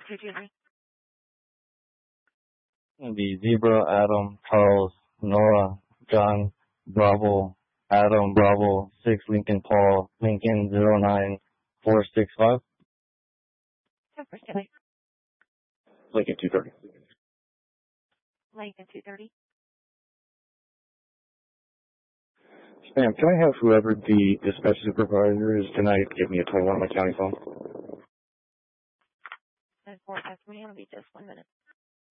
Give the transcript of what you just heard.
223. The Zebra, Adam, Charles, Nora, John, Bravo, Adam, Bravo, 6, Lincoln, Paul, Lincoln, 09465. Lincoln 230. Lincoln 230. Ma'am, can I have whoever the dispatch supervisor is tonight give me a total on my county phone? 10-4, ask me, I'll be just 1 minute.